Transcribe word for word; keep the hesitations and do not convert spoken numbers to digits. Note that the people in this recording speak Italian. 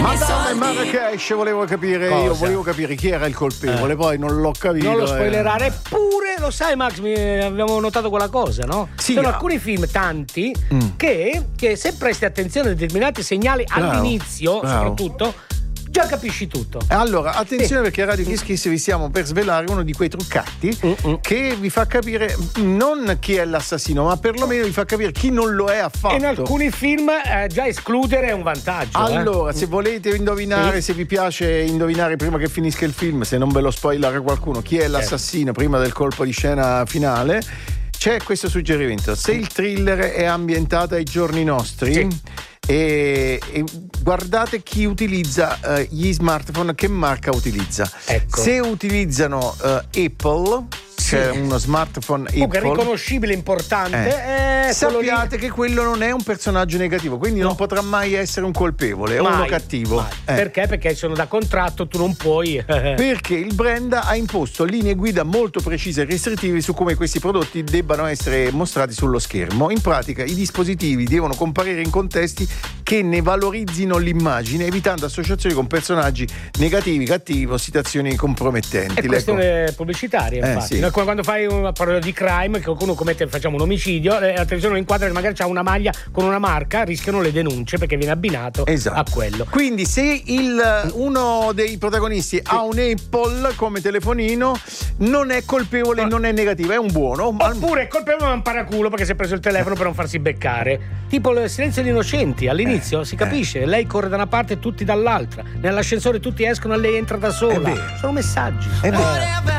Madonna in Marrakesh, volevo capire, Cosa? io volevo capire chi era il colpevole, Eh. poi non l'ho capito. Non lo eh. spoilerare, eppure lo sai Max, mi, abbiamo notato quella cosa, no? Sì, Sono ah. alcuni film, tanti, Mm. che, che se presti attenzione a determinati segnali Bravo, all'inizio, bravo. soprattutto, già capisci tutto. Allora, attenzione Sì. perché a Radio Kiss Kiss vi stiamo per svelare uno di quei truccati Mm-mm. che vi fa capire non chi è l'assassino, ma perlomeno vi fa capire chi non lo è affatto. E in alcuni film eh, già escludere è un vantaggio. Allora, eh. se volete indovinare, Sì. se vi piace indovinare prima che finisca il film, se non ve lo spoilerà qualcuno, chi è l'assassino prima del colpo di scena finale, c'è questo suggerimento. Se il thriller è ambientato ai giorni nostri, Sì. e, e guardate chi utilizza eh, gli smartphone, che marca utilizza. Ecco. Se utilizzano eh, Apple, c'è uno smartphone Comunque Apple, riconoscibile, importante. Eh. eh, quello lì- sappiate che quello non è un personaggio negativo, quindi No. non potrà mai essere un colpevole, è uno Mai, cattivo. mai. Eh. Perché? Perché sono da contratto, tu non puoi. Perché il brand ha imposto linee guida molto precise e restrittive su come questi prodotti debbano essere mostrati sullo schermo. In pratica i dispositivi devono comparire in contesti che ne valorizzino l'immagine, evitando associazioni con personaggi negativi, cattivi o situazioni compromettenti. È questione pubblicitaria, Eh, infatti. sì. No, quando fai una parodia di crime, che qualcuno commette, facciamo un omicidio, eh, la televisione lo inquadra che magari c'ha una maglia con una marca, rischiano le denunce perché viene abbinato Esatto. a quello. Quindi se il, uno dei protagonisti ha un Apple come telefonino, non è colpevole, No. non è negativo, è un buono. ma- Oppure è colpevole ma un paraculo perché si è preso il telefono per non farsi beccare. Tipo il silenzio degli innocenti, all'inizio si capisce, lei corre da una parte e tutti dall'altra. Nell'ascensore tutti escono e lei entra da sola. È vero. Sono messaggi. È vero.